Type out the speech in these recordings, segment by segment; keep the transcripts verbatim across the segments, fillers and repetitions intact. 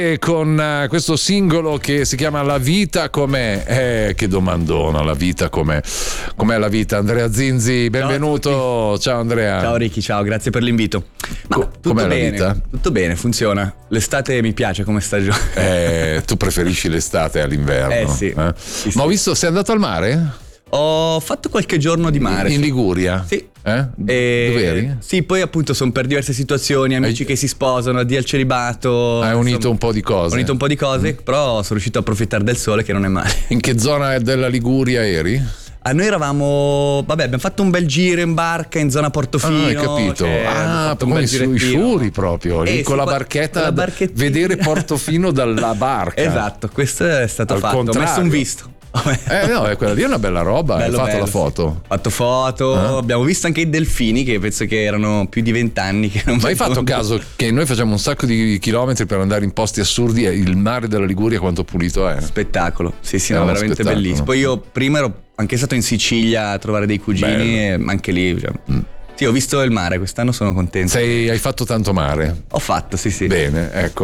E con uh, questo singolo che si chiama La vita com'è. Eh, che domandona, la vita com'è. Com'è la vita? Andrea Zinzi, benvenuto. Ciao, ciao Andrea. Ciao Ricky, ciao, grazie per l'invito. Ma Co- tutto com'è bene, la vita? Tutto bene, funziona. L'estate mi piace come stagione. Eh, tu preferisci l'estate all'inverno? Eh sì. Eh? sì, sì. Ma ho visto, sei andato al mare? Ho fatto qualche giorno di mare. In Liguria? Sì. Eh? E... Dove eri? Sì, poi appunto sono per diverse situazioni, amici Hai... che si sposano, addio al celibato. Hai unito insomma, un po' di cose. Ho unito un po' di cose, mm. però sono riuscito a approfittare del sole, che non è male. In che zona della Liguria eri? Ah, noi eravamo, vabbè, abbiamo fatto un bel giro in barca in zona Portofino. Ah, hai capito. Cioè, ah, come sui Sciuri proprio, eh, lì con sì, la barchetta, con la vedere Portofino dalla barca. Esatto, questo è stato Al fatto. contrario. Ho messo un visto. Eh no, è quella lì è una bella roba. Bello, hai fatto bello, la foto? Sì. Ho fatto foto, ah. abbiamo visto anche i delfini che penso che erano più di vent'anni che non. Ma hai fatto caso che noi facciamo un sacco di chilometri per andare in posti assurdi e il mare della Liguria quanto pulito è? Spettacolo, sì sì, no, è veramente spettacolo. Bellissimo. Poi io prima ero anche stato in Sicilia a trovare dei cugini bello. E anche lì cioè, mm. Sì, ho visto il mare, quest'anno sono contento. Sei, hai fatto tanto mare? Ho fatto, sì, sì. Bene, ecco.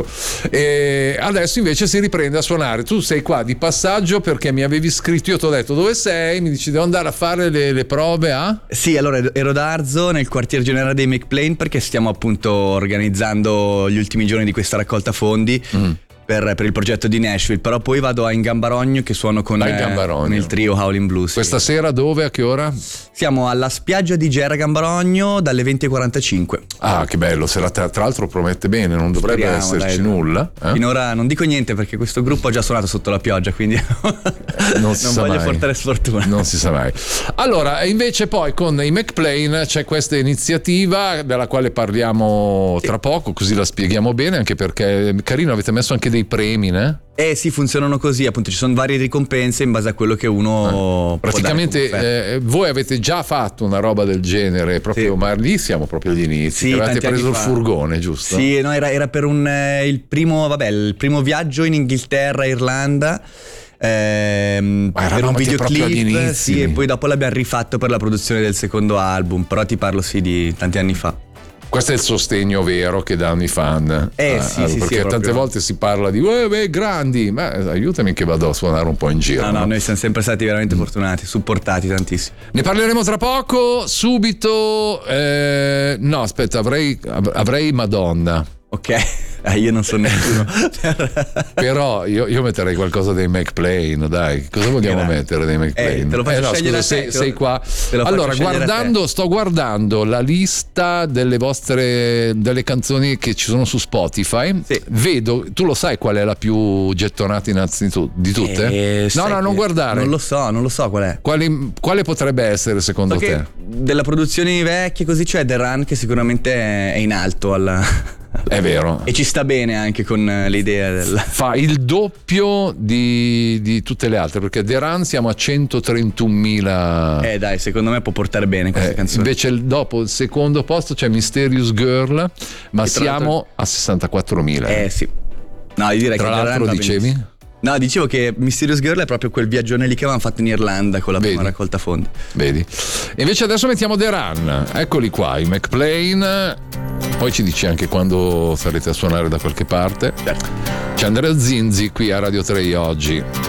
E adesso invece si riprende a suonare. Tu sei qua di passaggio perché mi avevi scritto, io ti ho detto dove sei, mi dici devo andare a fare le, le prove a? Sì, allora ero ad Arzo nel quartier generale dei McPlane perché stiamo appunto organizzando gli ultimi giorni di questa raccolta fondi. Mm. Per, per il progetto di Nashville, però poi vado a in Gambarogno che suono con, eh, con il trio Howlin' Blues. Questa sì. Sera dove? A che ora? Siamo alla spiaggia di Gera Gambarogno dalle venti e quarantacinque. Ah, che bello, se la, tra l'altro promette bene, non dovrebbe Speriamo, esserci dai, nulla. Eh? Finora non dico niente perché questo gruppo ha già suonato sotto la pioggia, quindi non, si non sa voglio mai. portare sfortuna. Non si sa mai. Allora, invece poi con i McPlane c'è questa iniziativa della quale parliamo tra poco, così la spieghiamo bene, anche perché carino, avete messo anche dei premi, né? Eh sì, funzionano così, appunto ci sono varie ricompense in base a quello che uno eh. praticamente eh, voi avete già fatto una roba del genere proprio, sì. Ma lì siamo proprio agli inizi, sì, avete preso il furgone, giusto? Sì, no, era, era per un eh, il primo vabbè il primo viaggio in Inghilterra e Irlanda. Ehm, per un videoclip, sì, e poi dopo l'abbiamo rifatto per la produzione del secondo album, però ti parlo sì di tanti anni fa. Questo è il sostegno vero che danno i fan. Eh sì, ah, sì, perché sì, tante proprio. volte si parla di eh, beh, grandi, ma aiutami che vado a suonare un po' in giro. No, no, no? Noi siamo sempre stati veramente mm. fortunati, supportati tantissimo. Ne parleremo tra poco, subito. Eh, no, aspetta, avrei, avrei Madonna. Ok, eh, io non so nessuno. Però io, io metterei qualcosa dei McPlane, dai. Cosa vogliamo Grazie. mettere dei McPlane? Eh, te lo faccio eh no, scusa, sei, sei qua. Allora, guardando, sto guardando la lista delle vostre delle canzoni che ci sono su Spotify. Sì. Vedo, tu lo sai qual è la più gettonata innanzitutto di tutte? Eh, no, no, non guardare. Non lo so, non lo so qual è. Quale, quale potrebbe essere secondo so te? Della produzione vecchie così c'è The Run che sicuramente è in alto alla... È vero. E ci sta bene anche con l'idea del... Fa il doppio di, di tutte le altre, perché The Run siamo a centotrentunomila. Eh dai, secondo me può portare bene queste eh, canzoni. Invece il, dopo il secondo posto c'è Mysterious Girl, ma siamo a sessantaquattromila. Eh sì. No, io direi Tra che l'altro The Run dicevi? benissimo. No, dicevo che Mysterious Girl è proprio quel viaggione lì che avevamo fatto in Irlanda con la Vedi? prima raccolta fondi. Vedi? E invece adesso mettiamo The Run. Eccoli qua, i McPlane. Poi ci dici anche quando sarete a suonare da qualche parte. Certo. C'è Andrea Zinzi qui a Radio tre oggi.